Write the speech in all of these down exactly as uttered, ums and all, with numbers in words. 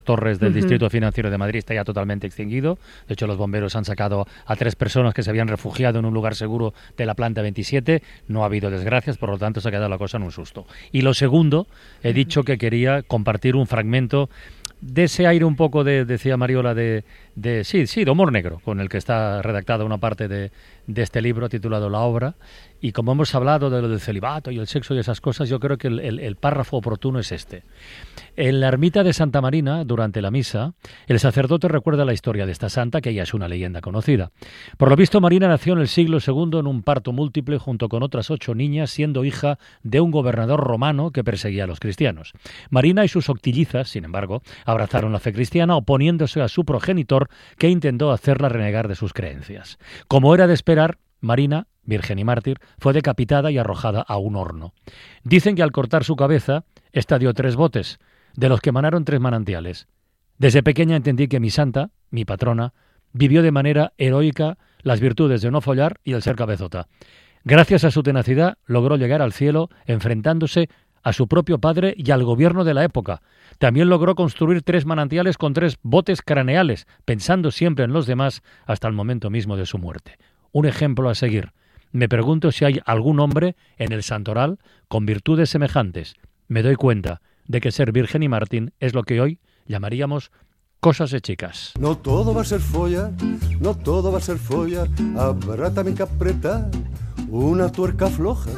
Torres del Uh-huh. Distrito Financiero de Madrid está ya totalmente extinguido. De hecho, los bomberos han sacado a tres personas que se habían refugiado en un lugar seguro de la planta veintisiete. No ha habido desgracias, por lo tanto se ha quedado la cosa en un susto. Y lo segundo, he dicho que quería compartir un fragmento de ese aire un poco de, decía Mariola, de, de sí, sí, de humor negro, con el que está redactada una parte de, de este libro titulado La Obra. Y como hemos hablado de lo del celibato y el sexo y esas cosas, yo creo que el, el, el párrafo oportuno es este. En la ermita de Santa Marina, durante la misa, el sacerdote recuerda la historia de esta santa, que ya es una leyenda conocida. Por lo visto, Marina nació en el siglo segundo en un parto múltiple junto con otras ocho niñas, siendo hija de un gobernador romano que perseguía a los cristianos. Marina y sus octillizas, sin embargo, abrazaron la fe cristiana, oponiéndose a su progenitor, que intentó hacerla renegar de sus creencias. Como era de esperar, Marina, virgen y mártir, fue decapitada y arrojada a un horno. Dicen que al cortar su cabeza, ésta dio tres botes, de los que emanaron tres manantiales. Desde pequeña entendí que mi santa, mi patrona, vivió de manera heroica las virtudes de no follar y el ser cabezota. Gracias a su tenacidad, logró llegar al cielo enfrentándose a su propio padre y al gobierno de la época. También logró construir tres manantiales con tres botes craneales, pensando siempre en los demás hasta el momento mismo de su muerte. Un ejemplo a seguir. Me pregunto si hay algún hombre en el santoral con virtudes semejantes. Me doy cuenta de que ser virgen y mártir es lo que hoy llamaríamos cosas de chicas. No todo va a ser folla, no todo va a ser folla, habrá también que apretar una tuerca floja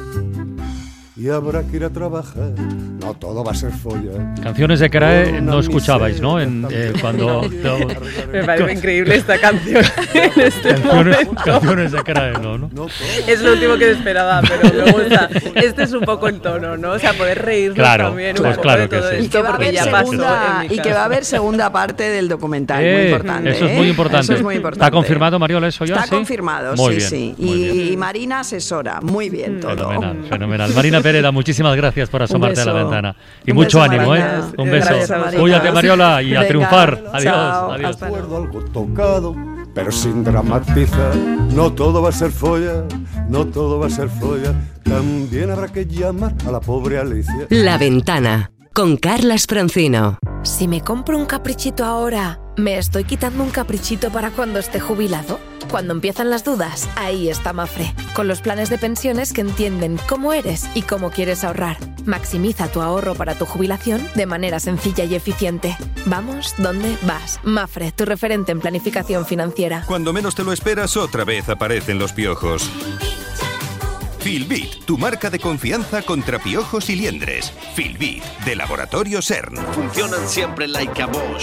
y habrá que ir a trabajar, no todo va a ser folla. Canciones de Carae no escuchabais, ¿no? En, eh, cuando no, me parece increíble esta canción en este canciones, momento. canciones de Carae, no, ¿no? Es lo último que esperaba, pero me gusta. Este es un poco el tono, ¿no? O sea, poder reírnos claro, también pues un poco claro de todo que sí. esto, Y que va a porque haber ya segunda, pasó en mi y que va a caso. haber segunda parte del documental, Eh, muy importante. Eso es ¿eh? muy importante. Eso es muy importante. ¿Está confirmado, Mariola, eso ya? Está ¿sí? confirmado, Muy sí, bien, sí. muy Y, bien. y Marina asesora, muy bien todo. Fenomenal, fenomenal. Marina Pereda, muchísimas gracias por asomarte a la beso. ventana. Y Un mucho beso, ánimo, Marina. ¿eh? Un beso. Gracias, Marina. Cuídate, Mariola, y a Venga, triunfar. Adiós, chao. adiós. Hasta Recuerdo algo tocado, pero sin dramatizar. No todo va a ser folla, no todo va a ser folla. También habrá que llamar a la pobre Alicia. La Ventana, con Carlas Francino. Si me compro un caprichito ahora, ¿me estoy quitando un caprichito para cuando esté jubilado? Cuando empiezan las dudas, ahí está Mafre, con los planes de pensiones que entienden cómo eres y cómo quieres ahorrar. Maximiza tu ahorro para tu jubilación de manera sencilla y eficiente. Vamos, ¿dónde vas? Mafre, tu referente en planificación financiera. Cuando menos te lo esperas, otra vez aparecen los piojos. Filbit, tu marca de confianza contra piojos y liendres. Filbit, de Laboratorio CERN. Funcionan siempre like a Bosch.